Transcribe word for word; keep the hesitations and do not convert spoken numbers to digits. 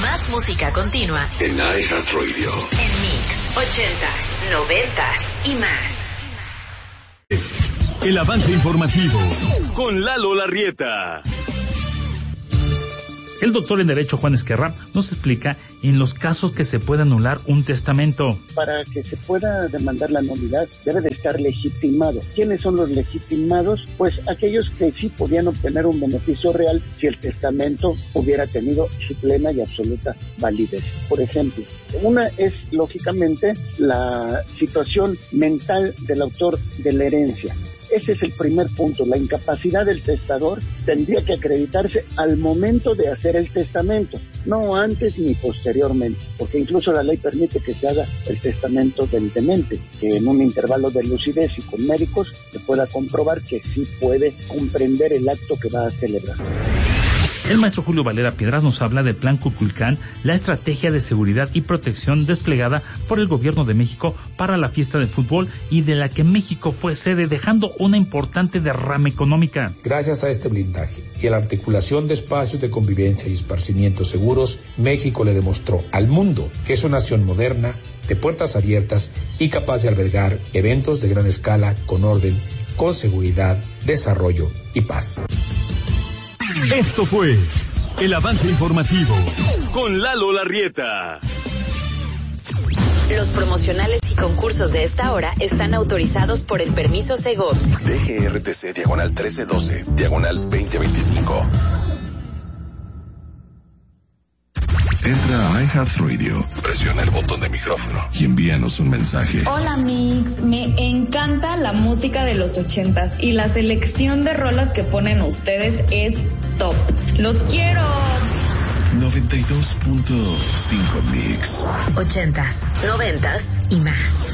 Más música continua en iHeartRadio. En Mix, ochentas, noventas y más. El avance informativo con Lalo Larrieta. El doctor en Derecho Juan Esquerra nos explica en los casos que se puede anular un testamento. Para que se pueda demandar la nulidad debe de estar legitimado. ¿Quiénes son los legitimados? Pues aquellos que sí podían obtener un beneficio real si el testamento hubiera tenido su plena y absoluta validez. Por ejemplo, una es lógicamente la situación mental del autor de la herencia. Ese es el primer punto. La incapacidad del testador tendría que acreditarse al momento de hacer el testamento, no antes ni posteriormente, porque incluso la ley permite que se haga el testamento del demente, que en un intervalo de lucidez y con médicos se pueda comprobar que sí puede comprender el acto que va a celebrar. El maestro Julio Valera Piedras nos habla del Plan Kukulcán, la estrategia de seguridad y protección desplegada por el gobierno de México para la fiesta de fútbol y de la que México fue sede, dejando una importante derrama económica. Gracias a este blindaje y a la articulación de espacios de convivencia y esparcimientos seguros, México le demostró al mundo que es una nación moderna, de puertas abiertas y capaz de albergar eventos de gran escala con orden, con seguridad, desarrollo y paz. Esto fue el avance informativo con Lalo Larrieta. Los promocionales y concursos de esta hora están autorizados por el permiso Segov. D G R T C diagonal trece doce, diagonal veinte veinticinco. Entra a iHeartRadio, presiona el botón de micrófono y envíanos un mensaje. Hola Mix, me encanta la música de los ochentas y la selección de rolas que ponen ustedes es top. ¡Los quiero! noventa y dos punto cinco Mix. Ochentas, noventas y más.